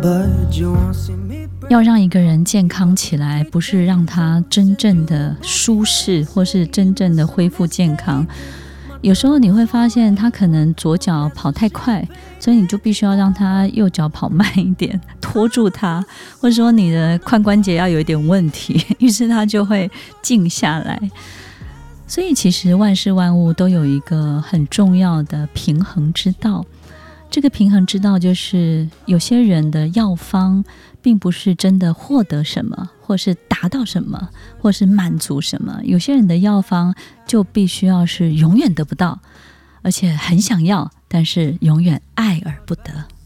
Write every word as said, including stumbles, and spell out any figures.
要让一个人健康起来，不是让他真正的舒适，或是真正的恢复健康。有时候你会发现他可能左脚跑太快，所以你就必须要让他右脚跑慢一点，拖住他，或者说你的髋关节要有一点问题，于是他就会静下来。所以其实万事万物都有一个很重要的平衡之道，这个平衡之道就是有些人的药方并不是真的获得什么，或是达到什么，或是满足什么，有些人的药方就必须要是永远得不到，而且很想要，但是永远爱而不得。